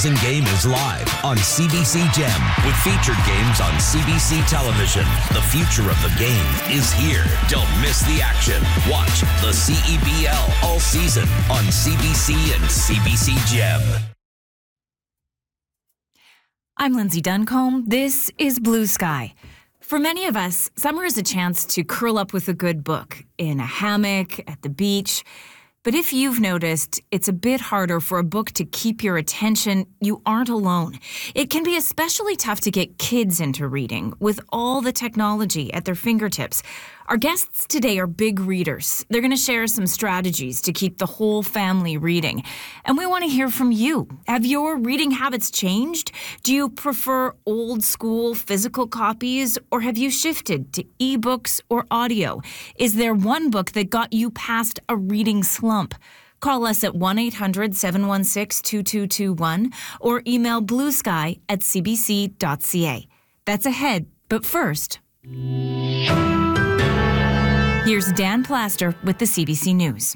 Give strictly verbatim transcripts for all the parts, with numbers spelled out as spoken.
Game is live on C B C Gem with featured games on C B C television. The future of the game is here. Don't miss the action. Watch the C E B L all season on C B C and C B C Gem. I'm Lindsay Duncombe. This is Blue Sky. For many of us, summer is a chance to curl up with a good book in a hammock, at the beach. But if you've noticed, it's a bit harder for a book to keep your attention, you aren't alone. It can be especially tough to get kids into reading with all the technology at their fingertips. Our guests today are big readers. They're going to share some strategies to keep the whole family reading. And we want to hear from you. Have your reading habits changed? Do you prefer old school physical copies, or have you shifted to ebooks or audio? Is there one book that got you past a reading slump? Call us at one eight hundred seven one six two two two one or email bluesky at c b c dot c a. That's ahead, but first, here's Dan Plaster with the C B C News.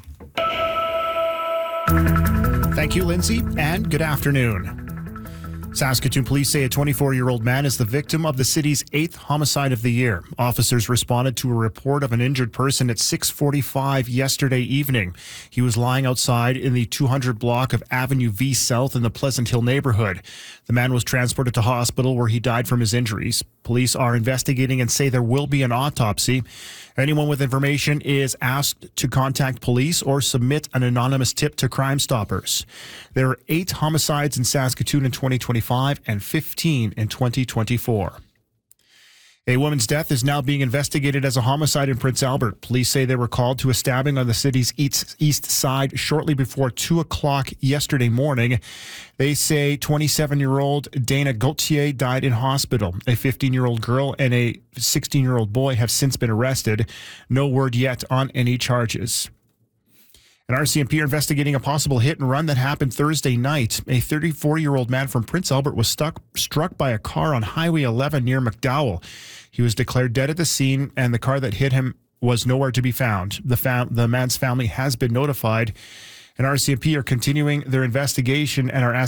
Thank you, Lindsay, and good afternoon. Saskatoon police say a twenty-four-year-old man is the victim of the city's eighth homicide of the year. Officers responded to a report of an injured person at six forty-five yesterday evening. He was lying outside in the two hundred block of Avenue V South in the Pleasant Hill neighborhood. The man was transported to hospital where he died from his injuries. Police are investigating and say there will be an autopsy. Anyone with information is asked to contact police or submit an anonymous tip to Crime Stoppers. There are eight homicides in Saskatoon in twenty twenty-five and fifteen in twenty twenty-four. A woman's death is now being investigated as a homicide in Prince Albert. Police say they were called to a stabbing on the city's east, east side shortly before two o'clock yesterday morning. They say twenty-seven-year-old Dana Gauthier died in hospital. A fifteen-year-old girl and a sixteen-year-old boy have since been arrested. No word yet on any charges. And R C M P are investigating a possible hit and run that happened Thursday night. A thirty-four-year-old man from Prince Albert was stuck, struck by a car on Highway eleven near McDowell. He was declared dead at the scene, and the car that hit him was nowhere to be found. The, fam- the man's family has been notified, and R C M P are continuing their investigation and are asking